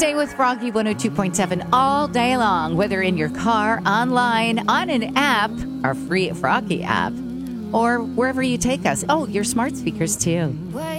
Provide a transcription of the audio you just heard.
Stay with Froggy 102.7 all day long, whether in your car, online, on an app, our free Froggy app, or wherever you take us. Oh, your smart speakers too.